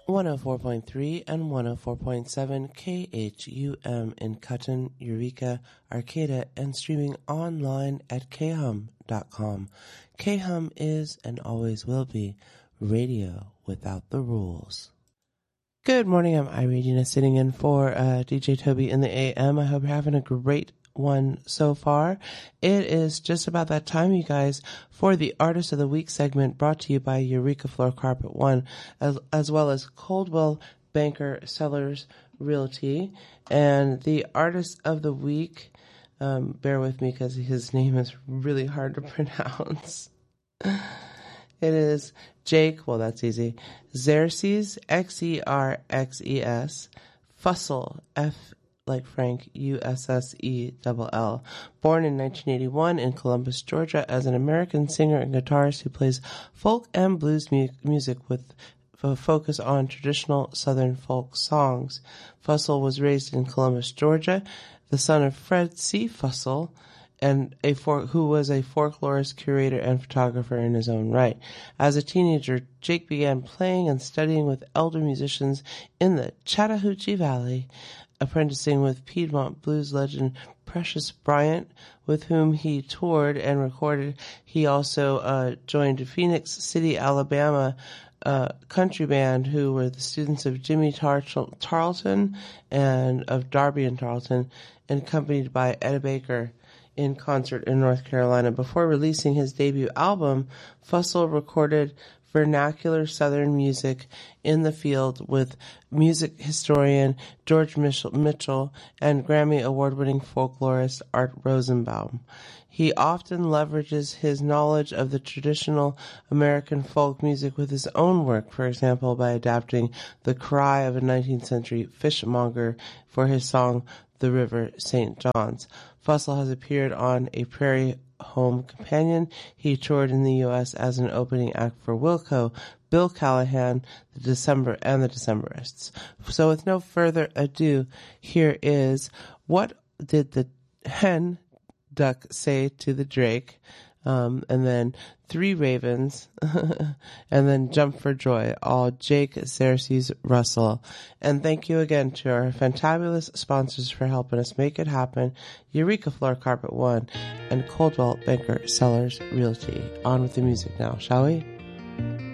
104.3 and 104.7 KHUM in Cutten, Eureka, Arcata, and streaming online at khum.com. KHUM is and always will be radio without the rules. Good morning, I'm Irene, sitting in for DJ Toby in the AM. I hope you're having a great one so far. It is just about that time, you guys, for the Artist of the Week segment brought to you by Eureka Floor Carpet One, as well as Coldwell Banker Sellers Realty. And the Artist of the Week, bear with me because his name is really hard to pronounce. It is Jake, well that's easy, Xerxes, Xerxes, Fussell, F like Frank, Ussell. Born in 1981 in Columbus, Georgia, as an American singer and guitarist who plays folk and blues music with a focus on traditional Southern folk songs. Fussell was raised in Columbus, Georgia, the son of Fred C. Fussell, and who was a folklorist, curator, and photographer in his own right. As a teenager, Jake began playing and studying with elder musicians in the Chattahoochee Valley, apprenticing with Piedmont blues legend Precious Bryant, with whom he toured and recorded. He also joined Phoenix City, Alabama country band, who were the students of Jimmy Tarleton and of Darby and Tarleton, and accompanied by Etta Baker in concert in North Carolina. Before releasing his debut album, Fussell recorded vernacular Southern music in the field with music historian George Mitchell and Grammy award-winning folklorist Art Rosenbaum. He often leverages his knowledge of the traditional American folk music with his own work, for example, by adapting the cry of a 19th century fishmonger for his song The River St. John's. Fussell has appeared on A Prairie Home Companion. He toured in the U.S. as an opening act for Wilco, Bill Callahan, the Decemberists. So with no further ado, here is What Did the Hen Duck Say to the Drake? And then Three Ravens, and then Jump for Joy, all Jake Xerxes Russell. And thank you again to our fantabulous sponsors for helping us make it happen, Eureka Floor Carpet One and Coldwell Banker Sellers Realty. On with the music now, shall we?